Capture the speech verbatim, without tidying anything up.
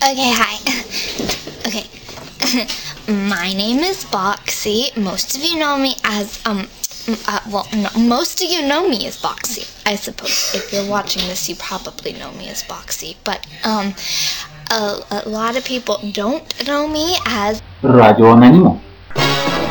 Okay, hi. Okay. My name is Boxy. Most of you know me as, um, uh, well, no, most of you know me as Boxy, I suppose. If you're watching this, you probably know me as Boxy. But, um, a, a lot of people don't know me as Радіо Анонімо.